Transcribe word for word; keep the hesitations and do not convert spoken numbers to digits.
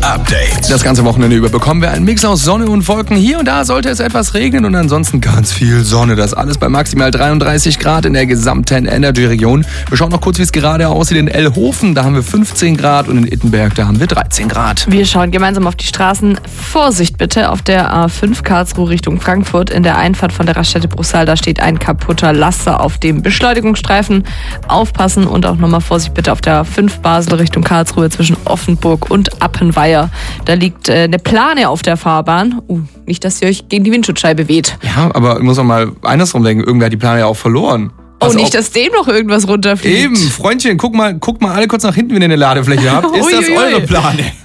Update. Das ganze Wochenende über bekommen wir einen Mix aus Sonne und Wolken. Hier und da sollte es etwas regnen und ansonsten ganz viel Sonne. Das alles bei maximal dreiunddreißig Grad in der gesamten Energy-Region. Wir schauen noch kurz, wie es gerade aussieht in Elhofen. Da haben wir fünfzehn Grad und in Ittenberg, da haben wir dreizehn Grad. Wir schauen gemeinsam auf die Straßen. Vorsicht bitte auf der A fünf Karlsruhe Richtung Frankfurt. In der Einfahrt von der Raststätte Bruchsal, da steht ein kaputter Laster auf dem Beschleunigungsstreifen. Aufpassen und auch nochmal Vorsicht bitte auf der A fünf Basel Richtung Karlsruhe zwischen Offenburg und Appenweier. Da liegt äh, eine Plane auf der Fahrbahn. Uh, nicht, dass ihr euch gegen die Windschutzscheibe weht. Ja, aber ich muss auch mal andersrum denken. Irgendwer hat die Plane ja auch verloren. Oh, Also nicht, dass dem noch irgendwas runterfliegt. Eben, Freundchen, guck mal, guckt mal alle kurz nach hinten, wenn ihr eine Ladefläche habt. Ist das Uiuiui. eure Plane?